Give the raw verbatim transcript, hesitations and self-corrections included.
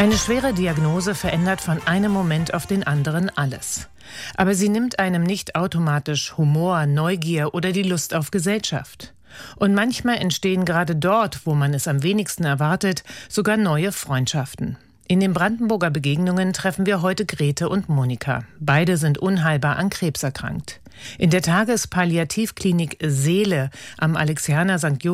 Eine schwere Diagnose verändert von einem Moment auf den anderen alles. Aber sie nimmt einem nicht automatisch Humor, Neugier oder die Lust auf Gesellschaft. Und manchmal entstehen gerade dort, wo man es am wenigsten erwartet, sogar neue Freundschaften. In den Brandenburger Begegnungen treffen wir heute Grete und Monika. Beide sind unheilbar an Krebs erkrankt. In der Tagespalliativklinik Seele am Alexianer Sankt